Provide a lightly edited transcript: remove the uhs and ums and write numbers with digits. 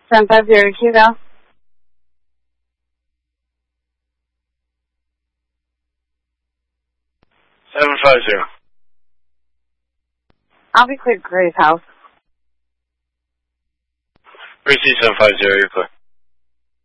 750 Hugo. I'll be cleared to Gray's house. Receive 750, you're clear.